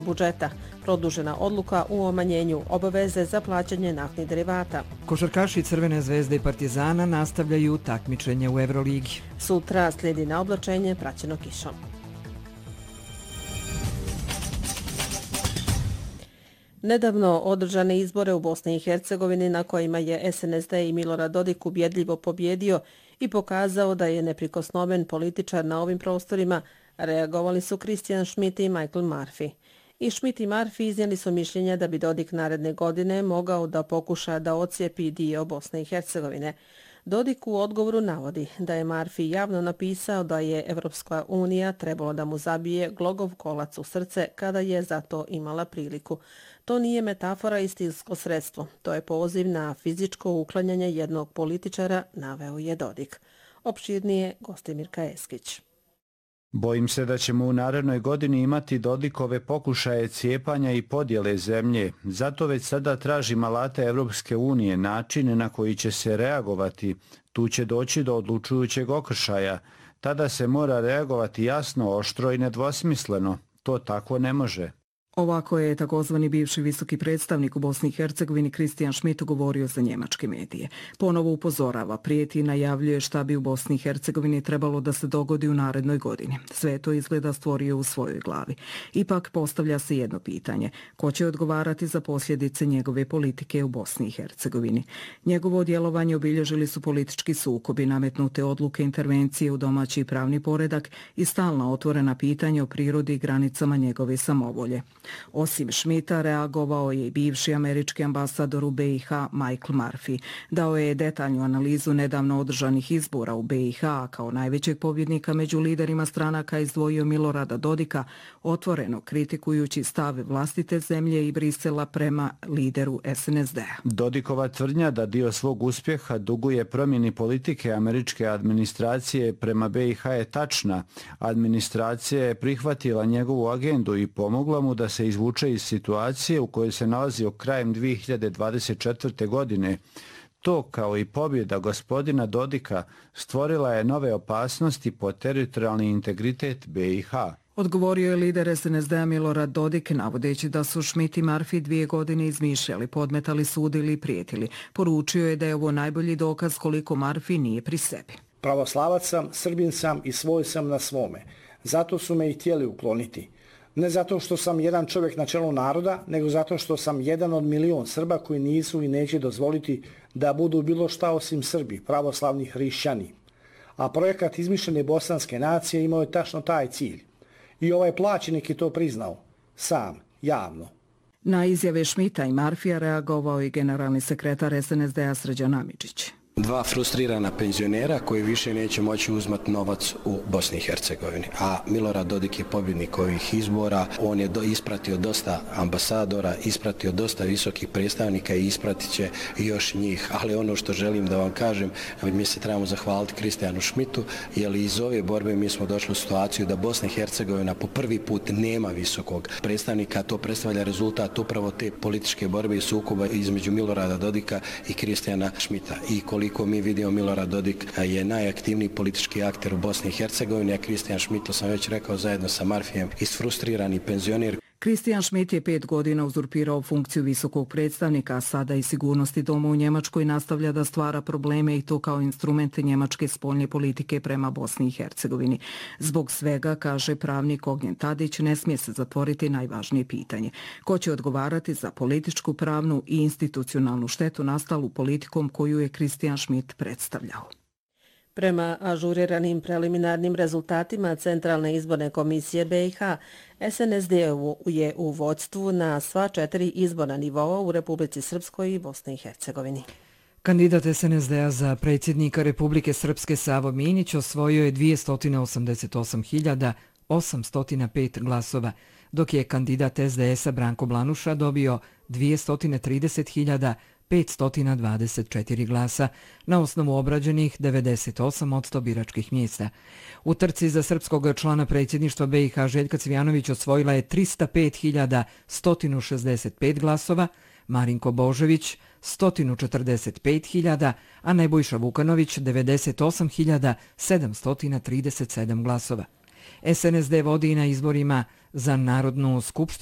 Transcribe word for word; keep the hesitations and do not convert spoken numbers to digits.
budžeta, produžena odluka u omanjenju obaveze za plaćanje naftnih derivata. Košarkaši Crvene zvezde i Partizana nastavljaju takmičenje u Evroligi. Sutra slijedi naoblačenje praćeno kišom. Nedavno održane izbore u Bosni i Hercegovini na kojima je es en es de i Milorad Dodik ubjedljivo pobjedio i pokazao da je neprikosnoven političar na ovim prostorima, reagovali su Christian Schmidt i Michael Murphy. I Schmidt i Murphy iznijeli su mišljenja da bi Dodik naredne godine mogao da pokuša da ocijepi dio Bosne i Hercegovine. Dodik u odgovoru navodi da je Murphy javno napisao da je Evropska unija trebalo da mu zabije glogov kolac u srce kada je za to imala priliku. To nije metafora i stilsko sredstvo, to je poziv na fizičko uklanjanje jednog političara, naveo je Dodik. Opširnije Gostimir Kaeskić. Bojim se da ćemo u narednoj godini imati Dodikove pokušaje cijepanja i podjele zemlje. Zato već sada tražim alate Evropske unije, načine na koji će se reagovati. Tu će doći do odlučujućeg okršaja. Tada se mora reagovati jasno, oštro i nedvosmisleno. To tako ne može. Ovako je takozvani bivši visoki predstavnik u Bosni i Hercegovini Christian Schmidt govorio za njemačke medije. Ponovo upozorava, prijeti i najavljuje šta bi u Bosni i Hercegovini trebalo da se dogodi u narednoj godini. Sve to izgleda stvorio u svojoj glavi. Ipak postavlja se jedno pitanje. Ko će odgovarati za posljedice njegove politike u Bosni i Hercegovini? Njegovo djelovanje obilježili su politički sukobi, nametnute odluke, intervencije u domaći pravni poredak i stalna otvorena pitanja o prirodi i granicama njegove samovolje. Osim Schmidta reagovao je i bivši američki ambasador u be i ha Michael Murphy. Dao je detaljnu analizu nedavno održanih izbora u be i ha, kao najvećeg pobjednika među liderima stranaka izdvojio Milorada Dodika, otvoreno kritikujući stav vlastite zemlje i Brisela prema lideru es en es de-a. Dodikova tvrdnja da dio svog uspjeha duguje promjeni politike američke administracije prema be i ha je tačna. Administracija je prihvatila njegovu agendu i pomogla mu da se izvuče iz situacije u kojoj se nalazio krajem dvije hiljade dvadeset četvrte. godine. To, kao i pobjeda gospodina Dodika, stvorila je nove opasnosti po teritorijalni integritet be i ha. Odgovorio je lider es en es de-a Milorad Dodik, navodeći da su Schmidt i Murphy dvije godine izmišljali, podmetali, sudili i prijetili. Poručio je da je ovo najbolji dokaz koliko Murphy nije pri sebi. Pravoslavac sam, Srbin sam i svoj sam na svome. Zato su me i htjeli ukloniti. Ne zato što sam jedan čovjek na čelu naroda, nego zato što sam jedan od milion Srba koji nisu i neće dozvoliti da budu bilo šta osim Srbi, pravoslavni hrišćani. A projekat izmišljene bosanske nacije imao je tačno taj cilj. I ovaj plaćenik je to priznao, sam, javno. Na izjave Schmidta i Murphyja reagovao i generalni sekretar es en es de-a Srđan Amidžić. Dva frustrirana penzionera koji više neće moći uzmati novac u Bosni i Hercegovini. A Milorad Dodik je pobjednik ovih izbora. On je do, ispratio dosta ambasadora, ispratio dosta visokih predstavnika i ispratit će još njih. Ali ono što želim da vam kažem, mi se trebamo zahvaliti Christianu Schmidtu, jer iz ove borbe mi smo došli u situaciju da Bosna i Hercegovina po prvi put nema visokog predstavnika. To predstavlja rezultat upravo te političke borbe i sukoba između Milorada Dodika i Christiana Schmidta. I koliko mi vidimo, Milorad Dodik je najaktivniji politički akter u Bosni i Hercegovini, a Christian Schmidt, to sam već rekao, zajedno sa Murphyjem, isfrustrirani penzioner. Christian Schmidt je pet godina uzurpirao funkciju visokog predstavnika, a sada i sigurnosti doma u Njemačkoj nastavlja da stvara probleme i to kao instrumente njemačke spoljne politike prema Bosni i Hercegovini. Zbog svega, kaže pravnik Ognjen Tadić, ne smije se zatvoriti najvažnije pitanje. Ko će odgovarati za političku, pravnu i institucionalnu štetu nastalu politikom koju je Christian Schmidt predstavljao? Prema ažuriranim preliminarnim rezultatima Centralne izborne komisije be i ha, es en es de je u vodstvu na sva četiri izborna nivoa u Republici Srpskoj i Bosni i Hercegovini. Kandidat es en es de-a za predsjednika Republike Srpske Savo Minić osvojio je dvjesto osamdeset osam hiljada osamsto pet glasova, dok je kandidat es de es-a Branko Blanuša dobio dvjesto trideset hiljada petsto dvadeset četiri glasa na osnovu obrađenih devedeset osam posto biračkih mjesta. U trci za srpskog člana predsjedništva be i ha Željka Cvijanović osvojila je tristo pet hiljada sto šezdeset pet glasova, Marinko Božović sto četrdeset pet hiljada, a Nebojša Vukanović devedeset osam hiljada sedamsto trideset sedam glasova. es en es de vodi na izborima za Narodnu skupštinu